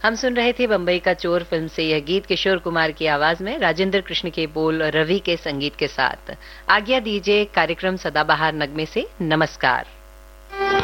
हम सुन रहे थे बम्बई का चोर फिल्म से यह गीत किशोर कुमार की आवाज में, राजेंद्र कृष्ण के बोल और रवि के संगीत के साथ। आज्ञा दीजिए कार्यक्रम सदाबहार नगमे से। नमस्कार।